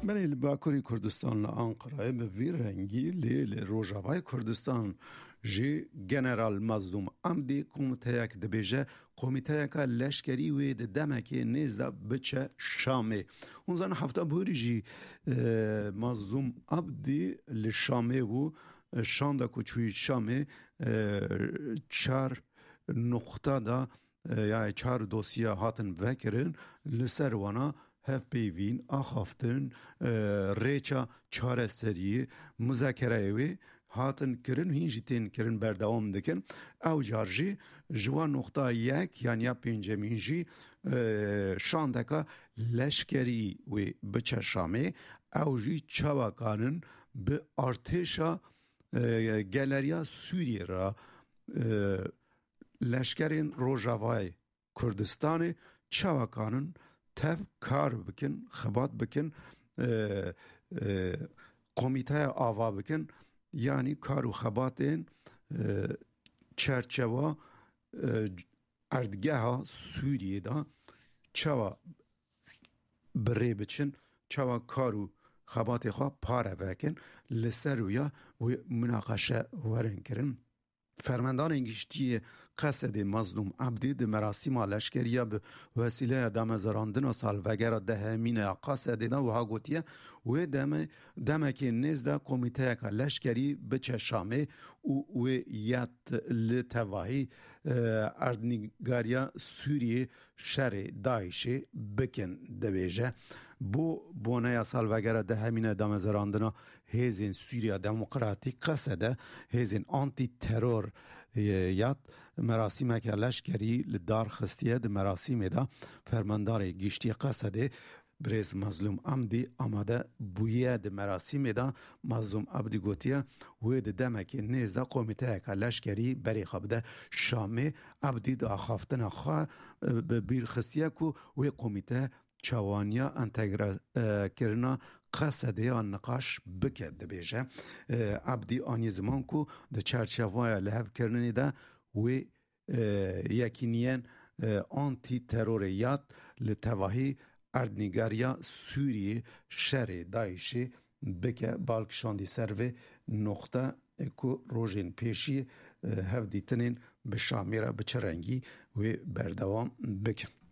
بله باکوری کردستان لانقره به وی رنگی لی روجاوای کردستان جی جنرال مظلوم عمدی کمیته یک دبیجه کمیته یک لشکری و دمکی نیزده بچه شامه اونزان هفته بوری جی مظلوم عمدی لشامه و شانده کچوی شامه چار نقطه دا یا چار دوسیه هاتن وکرن لسر وانا هف پیوین آخافتن ریچا چاره سری مذاکره وی هاتن کرن هینجی تین کرن بردوام دکن او جارجی جوان نقطه یک یعنی پنجمین جی شاندکا لشکری و بچه شامه او جی چاوکانن به ارتشا گلریا سوریه را لشکرین روجاوای کردستان چاوکانن تف کار بکن خبات بکن کمیته آوا بکن یعنی کار و خباتین چرچوا اردگاه ها سوریه دا چوا بری بچن چوا کار و خبات خواه پاره بکن لسر ویا و مناقشه ورن کرن فرماندان انگشتی قصد مظلوم عبدی ده مراسم لشکریه به وسیله دمزراندن سال وگر دهمین قصد و ها گوتیه و دمکی نزد کمیته لشکری بچه شامه و یت لتواهی اردنگاریا سوریه شر دایشه بکن دویجه بو بونه سال وگر دهمین دمزراندن هزین سوریه دموکراتیک قصده هزین آنتی ترور یاد مراسم که لشکری لدار خستیه ده مراسم دا فرماندار گشتی قصده برز مظلوم عمدی آماده بویه ده مراسم دا مظلوم عبدی گوتیه و ده دمک نیزده کمیته که لشکری بری خبده شامه عبدی دا خافتن خواه بیر خستیه که و کمیته چوانیا انتگره کرنا قصده یا نقاش بکد بیشه عبدی آنی زمان کو ده چرچوای لحف کرنی ده و یکینین آنتی تروریات لتواهی اردنگاریا سوریه شر دایشه بکه بالکشاندی سر و نقطه اکو روژین پیشی هف دیتنین به شامیره بچرنگی و بردوام بکن